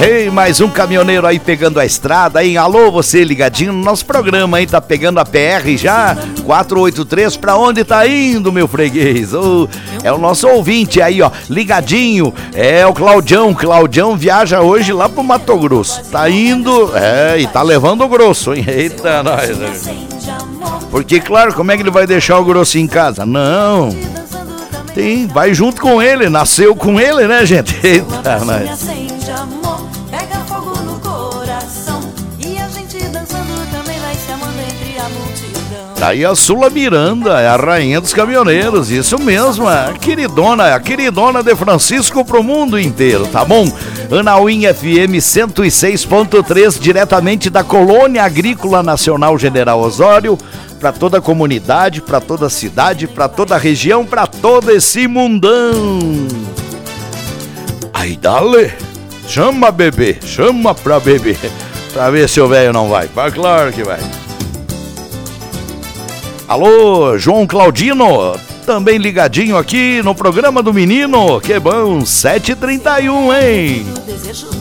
Ei, mais um caminhoneiro aí pegando a estrada, hein? Alô, você ligadinho no nosso programa, hein? Tá pegando a PR já? 483, pra onde tá indo, meu freguês? Oh, é o nosso ouvinte aí, ó, ligadinho. É o Claudião. Claudião viaja hoje lá pro Mato Grosso. Tá indo, e tá levando o grosso, hein? Eita, nós. Porque, claro, como é que ele vai deixar o grosso em casa? Não. Vai junto com ele, nasceu com ele, né, gente? Eita, nós. Aí a Sula Miranda é a rainha dos caminhoneiros, isso mesmo, a queridona de Francisco pro mundo inteiro, tá bom? Anauim FM 106.3, diretamente da Colônia Agrícola Nacional General Osório, para toda a comunidade, para toda a cidade, para toda a região, para todo esse mundão. Aí, dale, chama bebê, chama pra beber, pra ver se o velho não vai, claro que vai. Alô, João Claudino, também ligadinho aqui no programa do menino, que bom, 7h31, hein?